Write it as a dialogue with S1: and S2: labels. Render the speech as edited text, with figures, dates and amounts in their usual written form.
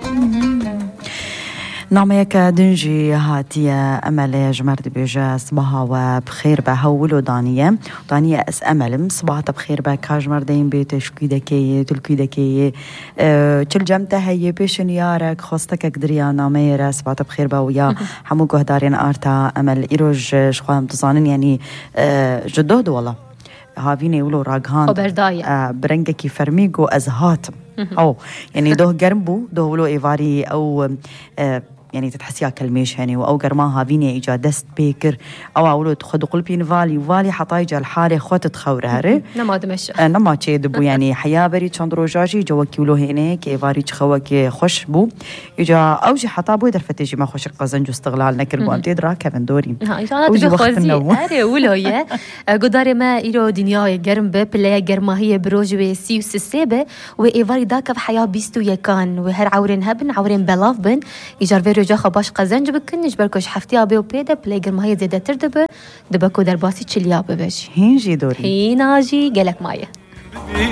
S1: نعميك دنجي هاتية أمل جمرد بيجا صباحا وبخير بهولو دانية اس أملم صباحا بخير بكاج مردين بيتش كيدكي تلكيدكي تل جمتا هي بيشن يارك خواستك دريا نعميرا صباحا بخير بويا حمو قهدارين آرتا أمل إيروج شخوام تزانن يعني جدود والله هاوینه ولو راگهان برنگکی فرمیگو از هاتم او يعني دوه قربو دوه ولو إيفاري أو يعني تتحسيها كلميش هني أو قرماها فيني إيجا دست بيكر أو أولو تخدو قلبين فالي حطايجا الحالة خوات تخورهاري
S2: نما دمشق
S1: نما تشيدبو يعني حيا بري چندرو جاجي جواكي ولو هنيك إيفاري تخواكي خوش بو إيجا أوجي حطا بو درفتيجي ما خوش قزنجو استغلال نكر بو أمتي دراكا بندورين
S2: أوجي وقت النوم أري ولوية قداري ما إيرو دنياي قرم ببلايا قرما هي بروجوي سيو سيسيبه وإيفاري داكا في حيا بيستو يكان وهر عورين هبن عورين بلاف بن إيجار رجا خباش قزنج بكن نجبركوش حفتي أبي وبيدا بلاقر ما هي زيادة تردبه دبكو درباسي تشليا ببش
S1: هين جي دوري
S2: هين آجي قالك مايه